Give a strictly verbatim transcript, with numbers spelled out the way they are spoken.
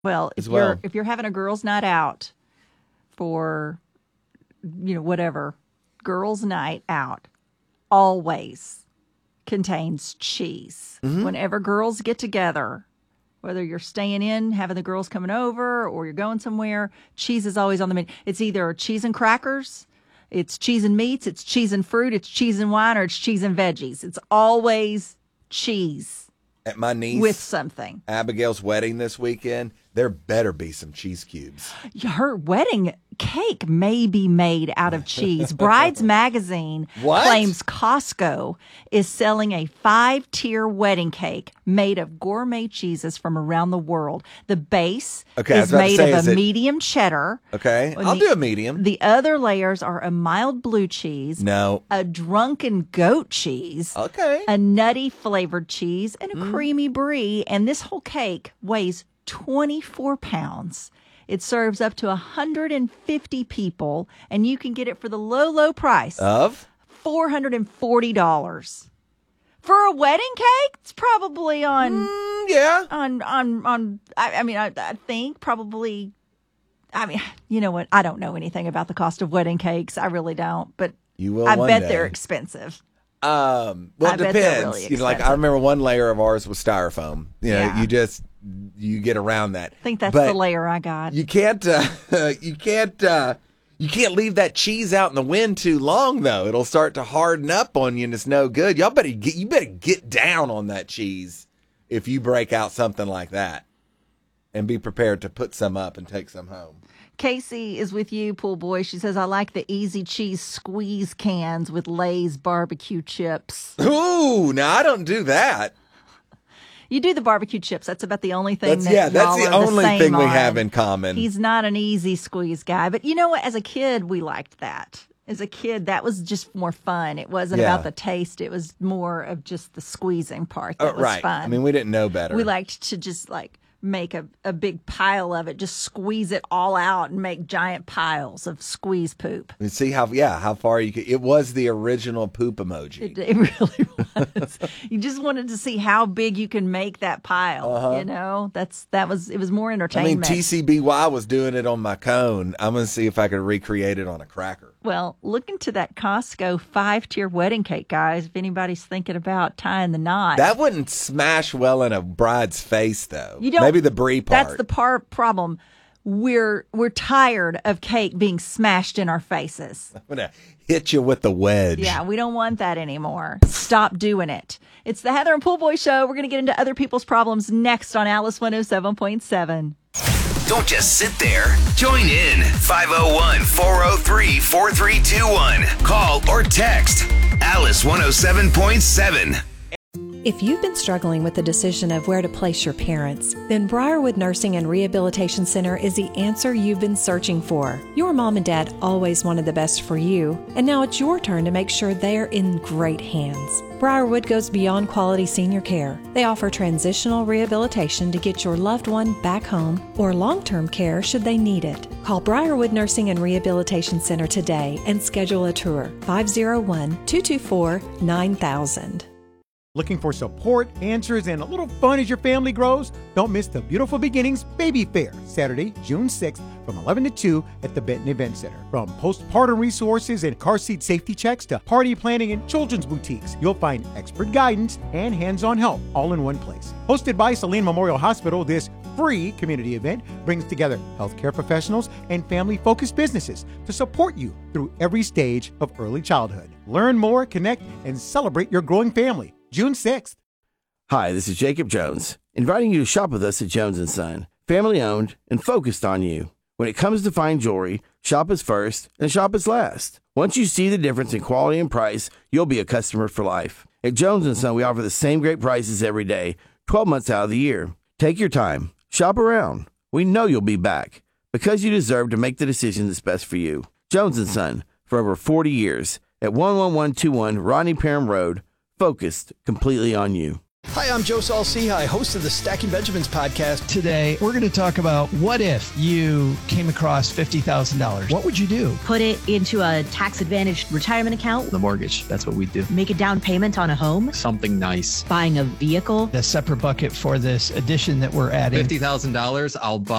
Well, if as well. you're if you're having a girls' night out for, you know, whatever, girls' night out always contains cheese. Mm-hmm. Whenever girls get together, whether you're staying in, having the girls coming over, or you're going somewhere, cheese is always on the menu. It's either cheese and crackers, it's cheese and meats, it's cheese and fruit, it's cheese and wine, or it's cheese and veggies. It's always cheese. At my niece with something. Abigail's wedding this weekend, there better be some cheese cubes. Her wedding cake may be made out of cheese. Brides Magazine What? claims Costco is selling a five-tier wedding cake made of gourmet cheeses from around the world. The base Okay, I was is about to made say, of is a it- medium cheddar. Okay, And I'll the- do a medium. The other layers are a mild blue cheese, No. a drunken goat cheese, Okay. a nutty flavored cheese, and a Mm. creamy brie. And this whole cake weighs twenty-four pounds. It serves up to one hundred fifty people, and you can get it for the low, low price Of? four hundred forty dollars. For a wedding cake, it's probably on, Mm, yeah. on, on, on, I, I mean, I, I think probably, I mean, you know what? I don't know anything about the cost of wedding cakes. I really don't, but You will I one bet day. they're expensive. Um, well, I it bet they're depends. really you know, like I expensive. remember one layer of ours was styrofoam. You know, Yeah. you just you get around that. I think that's But the layer I got. You can't. Uh, you can't. Uh, you can't leave that cheese out in the wind too long, though. It'll start to harden up on you, and it's no good. Y'all better get. You better get down on that cheese if you break out something like that, and be prepared to put some up and take some home. Casey is with you, pool boy. She says, I like the easy cheese squeeze cans with Lay's barbecue chips. Ooh, now I don't do that. You do the barbecue chips. That's about the only thing That's that yeah. That's y'all the are only same thing we on. have in common. He's not an easy squeeze guy. But you know what? As a kid, we liked that. As a kid, that was just more fun. It wasn't Yeah. about the taste. It was more of just the squeezing part that Uh, was right. fun. I mean, we didn't know better. We liked to just like make a, a big pile of it, just squeeze it all out and make giant piles of squeeze poop. And see how yeah how far you could. It was the original poop emoji. It, it really was. You just wanted to see how big you can make that pile. Uh-huh. You know, that's that was it was more I mean, entertainment. T C B Y was doing it on my cone. I'm gonna see if I could recreate it on a cracker. Well, look into that Costco five-tier wedding cake, guys. If anybody's thinking about tying the knot, That wouldn't smash well in a bride's face, though. You don't- Maybe the brie part. that's the par problem. We're we're tired of cake being smashed in our faces. I'm gonna hit you with the wedge. Yeah, we don't want that anymore. Stop doing it. It's the Heather and Pool Boy Show. We're going to get into other people's problems next on Alice one oh seven point seven. Don't just sit there. Join in. five oh one, four oh three, four three two one. Call or text Alice one oh seven point seven. If you've been struggling with the decision of where to place your parents, then Briarwood Nursing and Rehabilitation Center is the answer you've been searching for. Your mom and dad always wanted the best for you, and now it's your turn to make sure they're in great hands. Briarwood goes beyond quality senior care. They offer transitional rehabilitation to get your loved one back home or long-term care should they need it. Call Briarwood Nursing and Rehabilitation Center today and schedule a tour. five oh one, two two four, nine thousand. Looking for support, answers, and a little fun as your family grows? Don't miss the Beautiful Beginnings Baby Fair, Saturday, June sixth from eleven to two at the Benton Event Center. From postpartum resources and car seat safety checks to party planning and children's boutiques, you'll find expert guidance and hands-on help all in one place. Hosted by Saline Memorial Hospital, this free community event brings together healthcare professionals and family-focused businesses to support you through every stage of early childhood. Learn more, connect, and celebrate your growing family. June sixth. Hi, this is Jacob Jones, inviting you to shop with us at Jones and Son, family owned and focused on you. When it comes to fine jewelry, shop us first and shop us last. Once you see the difference in quality and price, you'll be a customer for life. At Jones and Son, we offer the same great prices every day, twelve months out of the year. Take your time. Shop around. We know you'll be back because you deserve to make the decision that's best for you. Jones and Son, for over forty years, at one one one two one Rodney Parham Road, focused completely on you. Hi, I'm Joe Saul-Sehy, host of the Stacking Benjamins podcast. Today, we're going to talk about what if you came across fifty thousand dollars? What would you do? Put it into a tax-advantaged retirement account. The mortgage, that's what we do. Make a down payment on a home. Something nice. Buying a vehicle. A separate bucket for this addition that we're adding. fifty thousand dollars, I'll buy